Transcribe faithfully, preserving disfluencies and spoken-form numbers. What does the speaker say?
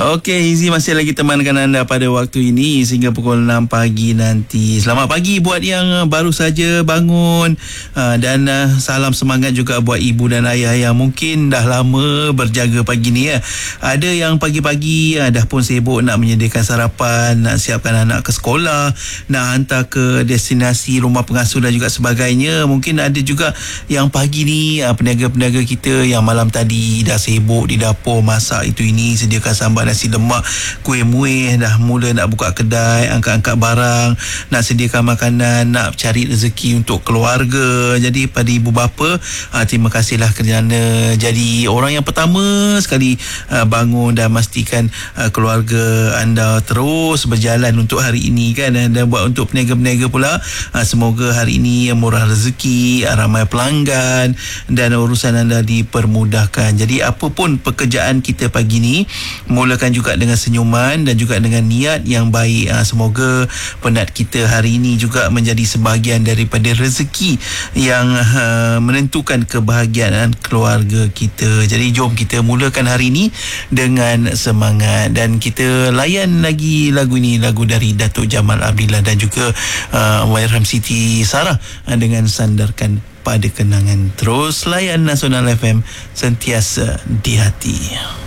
Okey, Izzy masih lagi temankan anda pada waktu ini sehingga pukul enam pagi nanti. Selamat pagi buat yang baru saja bangun, uh, dan uh, salam semangat juga buat ibu dan ayah yang mungkin dah lama berjaga pagi ni ya. Ada yang pagi-pagi uh, dah pun sibuk nak menyediakan sarapan, nak siapkan anak ke sekolah, nak hantar ke destinasi rumah pengasuh dan juga sebagainya. Mungkin ada juga yang pagi ni uh, peniaga-peniaga kita yang malam tadi dah sibuk di dapur masak itu ini, sediakan sambal nasi lemak, kuih muih, dah mula nak buka kedai, angkat-angkat barang, nak sediakan makanan, nak cari rezeki untuk keluarga. Jadi pada ibu bapa, uh, terima kasihlah kerana jadi orang yang pertama sekali uh, bangun dan pastikan uh, keluarga anda terus berjalan untuk hari ini kan. Dan buat untuk peniaga-peniaga pula, uh, semoga hari ini murah rezeki, uh, ramai pelanggan dan urusan anda dipermudahkan. Jadi apapun pekerjaan kita pagi ni, mulakan juga dengan senyuman dan juga dengan niat yang baik. Ha, semoga penat kita hari ini juga menjadi sebahagian daripada rezeki yang ha, menentukan kebahagiaan keluarga kita. Jadi jom kita mulakan hari ini dengan semangat dan kita layan lagi lagu ini, lagu dari Datuk Jamal Abdillah dan juga uh, Wairham Siti Sarah uh, dengan Sandarkan Pada Kenangan. Terus layan Nasional F M, sentiasa di hati.